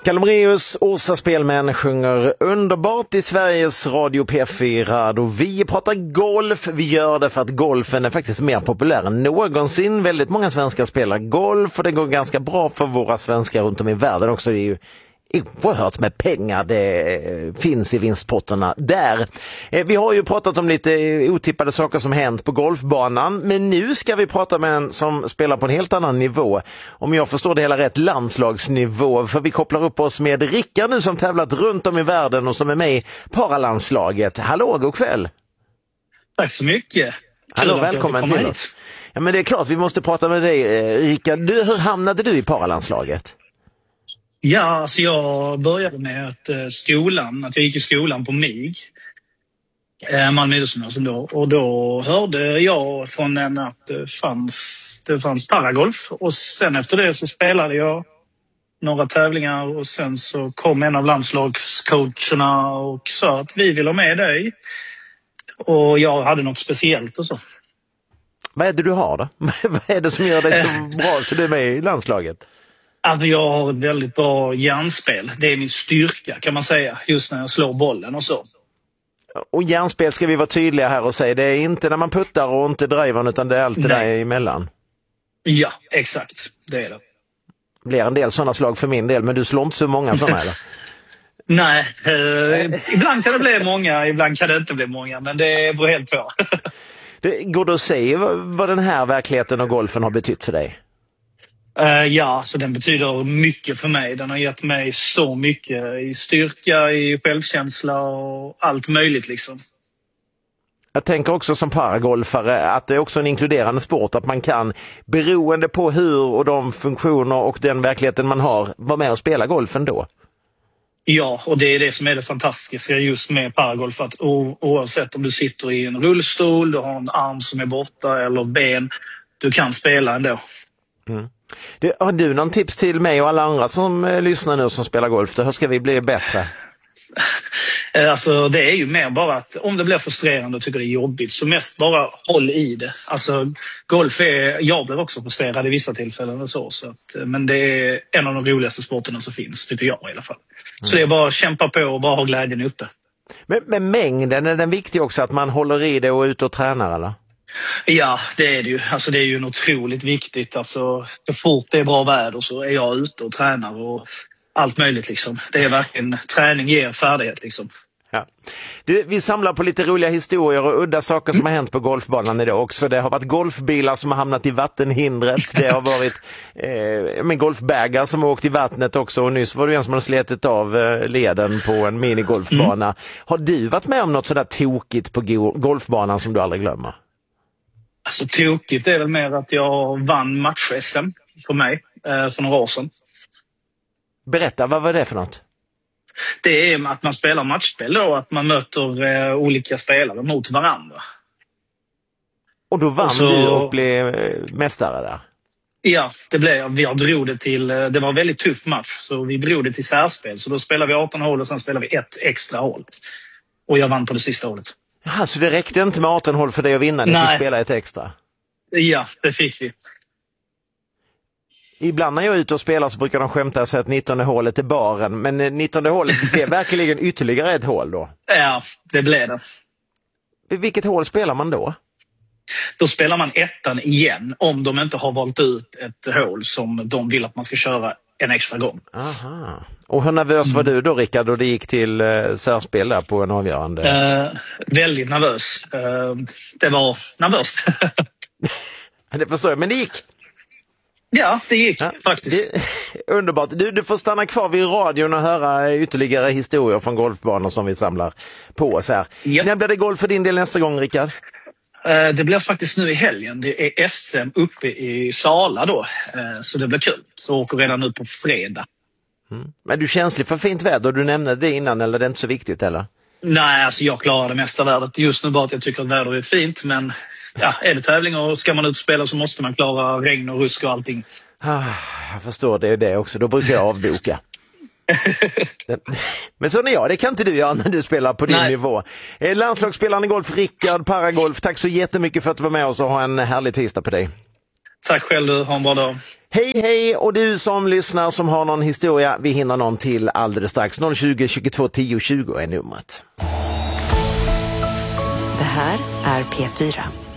Kalmreus Åsa Spelmän sjunger underbart i Sveriges Radio P4 och vi pratar golf. Vi gör det för att golfen är faktiskt mer populär än någonsin. Väldigt många svenskar spelar golf och det går ganska bra för våra svenskar runt om i världen också. Det är ju oerhört med pengar det finns i vinstpotterna där. Vi har ju pratat om lite otippade saker som hänt på golfbanan, men nu ska vi prata med en som spelar på en helt annan nivå. Om jag förstår det hela rätt, landslagsnivå, för vi kopplar upp oss med Rickard nu som tävlat runt om i världen och som är med i paralandslaget. Hallå, god kväll! Tack så mycket! Hallå, välkommen till oss. Ja, men det är klart, vi måste prata med dig, Rickard. Hur hamnade du i paralandslaget? Ja, alltså jag började med att jag gick i skolan på MIG, Malmö idrottsgymnasium då. Och då hörde jag från en att det fanns paragolf. Och sen efter det så spelade jag några tävlingar och sen så kom en av landslagscoacherna och sa att vi vill ha med dig. Och jag hade något speciellt och så. Vad är det du har då? Vad är det som gör dig så bra så du är med i landslaget? Alltså jag har ett väldigt bra hjärnspel. Det är min styrka kan man säga, just när jag slår bollen och så. Och hjärnspel ska vi vara tydliga här och säga. Det är inte när man puttar och inte driver utan det är allt det där emellan. Ja, exakt. Det är det. Det blir en del sådana slag för min del, men du slår inte så många sådana eller? Nej, ibland kan det bli många, ibland kan det inte bli många, men det beror helt på. Går det att säga vad den här verkligheten och golfen har betytt för dig? Ja, så den betyder mycket för mig. Den har gett mig så mycket i styrka, i självkänsla och allt möjligt liksom. Jag tänker också som paragolfare att det är också en inkluderande sport, att man kan, beroende på hur och de funktioner och den verkligheten man har, vara med och spela golfen då. Ja, och det är det som är det fantastiska just med paragolf, att oavsett om du sitter i en rullstol, du har en arm som är borta eller ben, du kan spela ändå. Mm. Har du någon tips till mig och alla andra som lyssnar nu som spelar golf? Hur ska vi bli bättre? Alltså det är ju mer bara att om det blir frustrerande och tycker det är jobbigt så mest bara håll i det. Alltså golf jag blir också frustrerad i vissa tillfällen och så att, men det är en av de roligaste sporterna som finns, tycker jag i alla fall. Så det är bara att kämpa på och bara ha glädjen uppe. Men mängden, är den viktig också att man håller i det och är ute och tränar eller? Ja, det är det ju. Alltså det är ju otroligt viktigt. Alltså så fort det är bra väder så är jag ute och tränar och allt möjligt liksom. Det är verkligen träning ger färdighet liksom. Ja. Vi samlar på lite roliga historier och udda saker som har hänt på golfbanan idag också. Det har varit golfbilar som har hamnat i vattenhindret. Det har varit golfbägar som har åkt i vattnet också. Och nyss var det en som har slitit av leden på en minigolfbana. Har du varit med om något sådär tokigt på golfbanan som du aldrig glömmer? Alltså tokigt är väl mer att jag vann match-SM för mig för några år sedan. Berätta, vad var det för något? Det är att man spelar matchspel då, att man möter olika spelare mot varandra. Och då vann du och blev mästare där? Ja, det blev. Jag drog det till, det var en väldigt tuff match så vi drog det till särspel. Så då spelade vi 18 hål och sen spelade vi ett extra hål. Och jag vann på det sista hålet. Jaha, så det räckte inte med 18 hål för dig att vinna? Ni fick spela ett extra? Ja, det fick vi. Ibland när jag är ute och spelar så brukar de skämta och säga att 19 hålet är baren. Men 19 hålet är verkligen ytterligare ett hål då? Ja, det blev det. Vilket hål spelar man då? Då spelar man ettan igen om de inte har valt ut ett hål som de vill att man ska köra en extra gång. Aha. Och hur nervös var du då, Rickard, då det gick till särspel där på en avgörande? Väldigt nervös. Det var nervöst. Det förstår jag, men det gick. Ja, det gick faktiskt. Underbart. Du får stanna kvar vid radion och höra ytterligare historier från golfbanor som vi samlar på oss här. Yep. När blir det golf för din del nästa gång, Rickard? Det blir faktiskt nu i helgen. Det är SM uppe i Sala då. Så det blir kul. Så jag åker redan nu på fredag. Mm. Men du är känslig för fint väder? Du nämnde det innan, eller det är inte så viktigt, eller? Nej, alltså jag klarar det mesta vädret. Just nu bara att jag tycker att väder är fint. Men ja, är det tävling och ska man ut och spela så måste man klara regn och rusk och allting. Jag förstår, det är det också. Då brukar jag avboka. Men så är jag, det kan inte du göra när du spelar på din nivå. Landslagsspelaren i golf, Rickard Paragolf, tack så jättemycket för att du var med oss och ha en härlig tisdag på dig. Tack själv du, ha en bra dag. Hej, och du som lyssnar som har någon historia, vi hinner någon till alldeles strax. 020 22 10 20 är numret. Det här är P4.